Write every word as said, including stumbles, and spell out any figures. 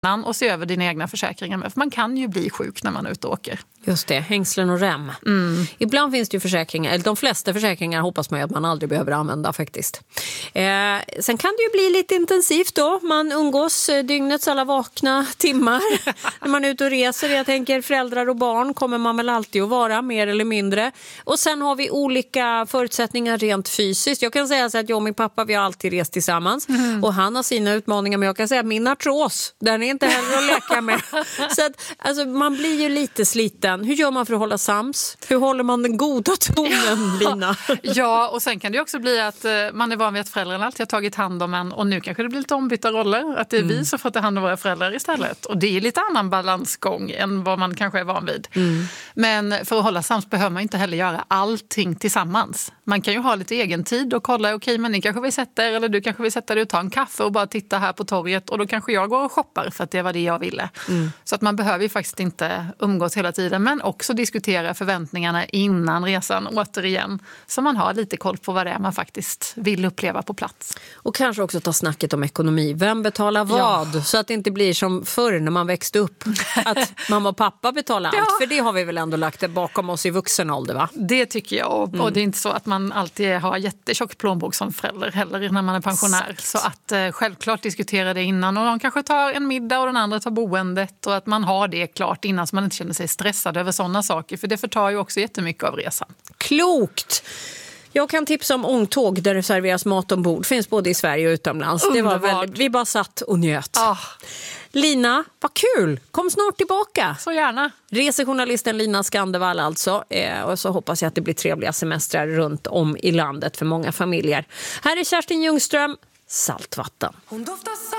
och se över dina egna försäkringar med. För man kan ju bli sjuk när man är ute och åker. Just det, hängslen och rem. Mm. Ibland finns det ju försäkringar, eller de flesta försäkringar hoppas man ju att man aldrig behöver använda faktiskt. Eh, sen kan det ju bli lite intensivt då. Man umgås dygnets alla vakna timmar när man är ute och reser. Jag tänker föräldrar och barn kommer man väl alltid att vara, mer eller mindre. Och sen har vi olika förutsättningar rent fysiskt. Jag kan säga så att jag och min pappa, vi har alltid rest tillsammans. Mm. Och han har sina utmaningar, men jag kan säga att min artros, den är inte heller att leka med. Så att alltså, man blir ju lite sliten. Hur gör man för att hålla sams? Hur håller man den goda tonen, Lina? Ja, och sen kan det också bli att man är van vid att föräldrarna alltid har tagit hand om en och nu kanske det blir lite ombytta roller. Att det är mm. vi som får ta hand om våra föräldrar istället. Och det är lite annan balansgång än vad man kanske är van vid. Mm. Men för att hålla sams behöver man inte heller göra allting tillsammans. Man kan ju ha lite egen tid och kolla, okej, okay, men ni kanske vill sätta er eller du kanske vill sätta dig och ta en kaffe och bara titta här på torget och då kanske jag går och shoppar för att det var det jag ville. Mm. Så att man behöver ju faktiskt inte umgås hela tiden, men också diskutera förväntningarna innan resan återigen, så man har lite koll på vad det är man faktiskt vill uppleva på plats. Och kanske också ta snacket om ekonomi. Vem betalar vad? Ja. Så att det inte blir som förr när man växte upp, att mamma och pappa betalar ja. allt. För det har vi väl ändå lagt bakom oss i vuxen ålder, va? Det tycker jag. Och, mm. och det är inte så att man alltid har jättetjock plånbok som förälder heller när man är pensionär. Exakt. Så att eh, självklart diskutera det innan. Och de kanske tar en middag och den andra tar boendet. Och att man har det klart innan så man inte känner sig stressad över sådana saker. För det förtar ju också jättemycket av resan. Klokt! Jag kan tipsa om ångtåg där det serveras mat ombord. Finns både i Sverige och utomlands. Det var väldigt, vi bara satt och njöt. Ah. Lina, vad kul! Kom snart tillbaka. Så gärna. Resejournalisten Lina Skandevall alltså. Eh, och så hoppas jag att det blir trevliga semestrar runt om i landet för många familjer. Här är Kerstin Ljungström, Saltvatten. Hon doftar